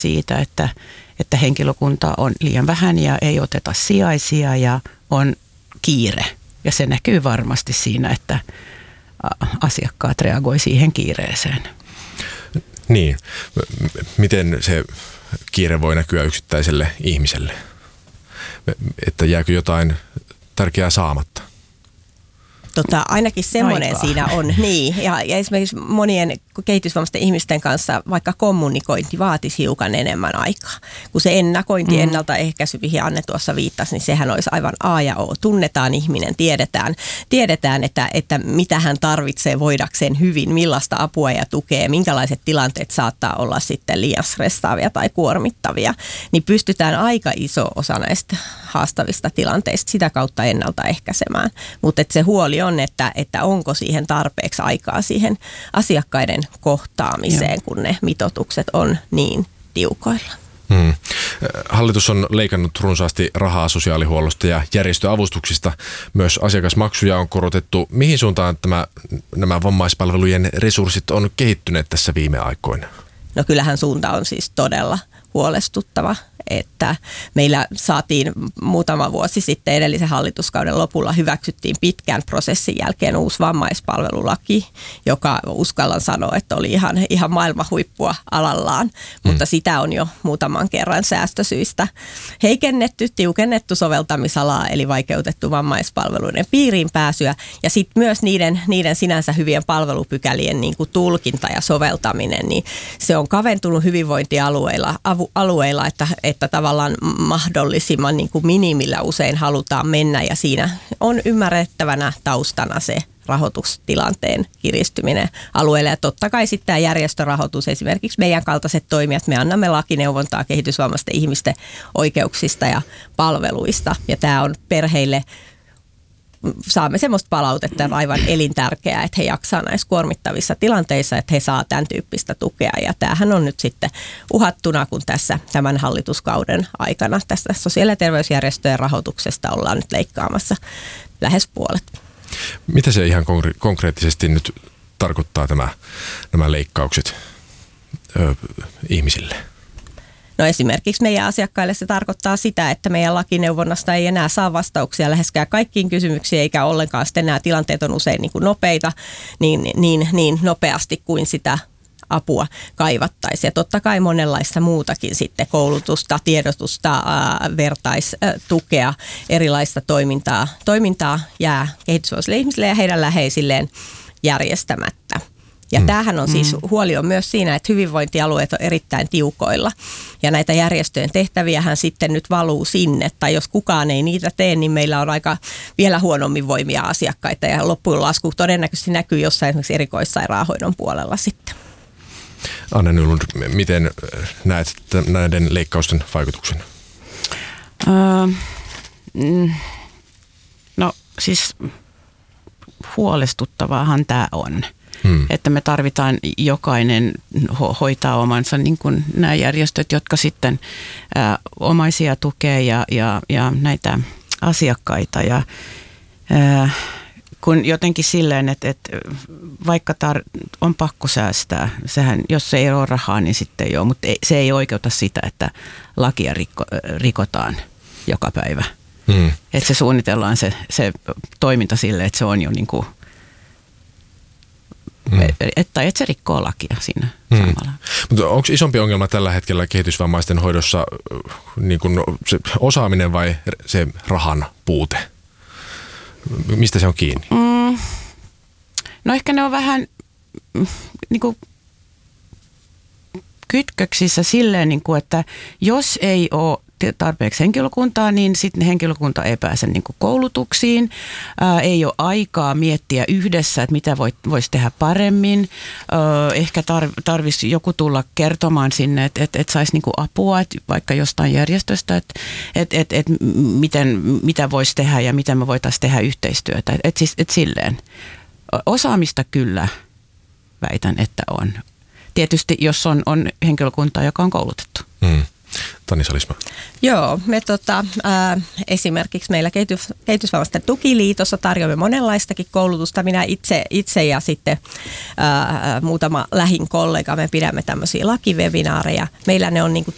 siitä, että henkilökuntaa on liian vähän ja ei oteta sijaisia ja on kiire. Ja se näkyy varmasti siinä, että asiakkaat reagoi siihen kiireeseen. Niin. Miten se kiire voi näkyä yksittäiselle ihmiselle? Että jääkö jotain tärkeää saamatta? Ainakin semmoinen siinä on, niin. Ja esimerkiksi monien kehitysvammaisten ihmisten kanssa vaikka kommunikointi vaatisi hiukan enemmän aikaa. Kun se ennakointi, ennaltaehkäisy, mihin Anne tuossa viittasi, niin sehän olisi aivan A ja O. Tunnetaan ihminen, tiedetään että mitä hän tarvitsee voidakseen hyvin, millaista apua ja tukea, minkälaiset tilanteet saattaa olla sitten liian stressaavia tai kuormittavia. Niin pystytään aika iso osa näistä haastavista tilanteista sitä kautta ennaltaehkäisemään. Mutta se huoli on, että onko siihen tarpeeksi aikaa siihen asiakkaiden kohtaamiseen, kun ne mitoitukset on niin tiukoilla. Hallitus on leikannut runsaasti rahaa sosiaalihuollosta ja järjestöavustuksista. Myös asiakasmaksuja on korotettu. Mihin suuntaan nämä vammaispalvelujen resurssit on kehittyneet tässä viime aikoina? No kyllähän suunta on siis todella huolestuttava, että meillä saatiin muutama vuosi sitten edellisen hallituskauden lopulla hyväksyttiin pitkän prosessin jälkeen uusi vammaispalvelulaki, joka uskallan sanoa, että oli ihan maailman huippua alallaan, mutta sitä on jo muutaman kerran säästösyistä heikennetty, tiukennettu soveltamisalaa eli vaikeutettu vammaispalveluiden piiriin pääsyä ja sitten myös niiden sinänsä hyvien palvelupykälien niin kuin tulkinta ja soveltaminen, niin se on kaventunut hyvinvointialueilla, että tavallaan mahdollisimman niin kuin minimillä usein halutaan mennä ja siinä on ymmärrettävänä taustana se rahoitustilanteen kiristyminen alueelle. Ja totta kai sitten tämä järjestörahoitus, esimerkiksi meidän kaltaiset toimijat, me annamme lakineuvontaa kehitysvammaisten ihmisten oikeuksista ja palveluista ja tämä on perheille saamme semmoista palautetta, että on aivan elintärkeää, että he jaksaa näissä kuormittavissa tilanteissa, että he saa tämän tyyppistä tukea. Ja tämähän on nyt sitten uhattuna, kun tässä tämän hallituskauden aikana tästä sosiaali- ja terveysjärjestöjen rahoituksesta ollaan nyt leikkaamassa lähes puolet. Mitä se ihan konkreettisesti nyt tarkoittaa nämä leikkaukset ihmisille? No esimerkiksi meidän asiakkaille se tarkoittaa sitä, että meidän lakineuvonnasta ei enää saa vastauksia läheskään kaikkiin kysymyksiin, eikä ollenkaan sitten nämä tilanteet on usein niin kuin nopeita, niin nopeasti kuin sitä apua kaivattaisiin. Ja totta kai monenlaista muutakin sitten, koulutusta, tiedotusta, vertaistukea, erilaista toimintaa jää kehitysvammaisille ihmisille ja heidän läheisilleen järjestämättä. Ja tämähän on siis, huoli on myös siinä, että hyvinvointialueet on erittäin tiukoilla. Ja näitä järjestöjen tehtäviähän sitten nyt valuu sinne, tai jos kukaan ei niitä tee, niin meillä on aika vielä huonommin voimia asiakkaita. Ja loppujen lasku todennäköisesti näkyy jossain esimerkiksi erikoissairaanhoidon puolella sitten. Anne Nylund, miten näet näiden leikkausten vaikutuksen? No siis huolestuttavaahan tämä on. Että me tarvitaan jokainen hoitaa omansa, niin kuin nämä järjestöt, jotka sitten omaisia tukee ja näitä asiakkaita. Ja kun jotenkin silleen, että vaikka on pakko säästää, sehän, jos ei ole rahaa, niin sitten ei ole, mutta se ei oikeuta sitä, että lakia rikotaan joka päivä. Että se suunnitellaan se toiminta silleen, että se on jo niin kuin että se rikkoo lakia siinä samalla. Mutta onko isompi ongelma tällä hetkellä kehitysvammaisten hoidossa niin kuin se osaaminen vai se rahan puute? Mistä se on kiinni? No ehkä ne on vähän niin kuin kytköksissä silleen, niin kuin, että jos ei ole tarpeeksi henkilökuntaa, niin sitten henkilökunta ei pääse niin kuin koulutuksiin. Ei ole aikaa miettiä yhdessä, että mitä voisi tehdä paremmin. Ehkä tarvitsisi joku tulla kertomaan sinne, että saisi niin kuin apua, että vaikka jostain järjestöstä, että mitä voisi tehdä ja miten me voitaisiin tehdä yhteistyötä. Että silleen. Osaamista kyllä väitän, että on. Tietysti jos on henkilökuntaa, joka on koulutettu. Tani Salisma. Joo, me esimerkiksi meillä Kehitysvammaisten tukiliitossa tarjoamme monenlaistakin koulutusta. Minä itse ja sitten muutama lähin kollega, me pidämme tämmöisiä lakivebinaareja. Meillä ne on niin kuin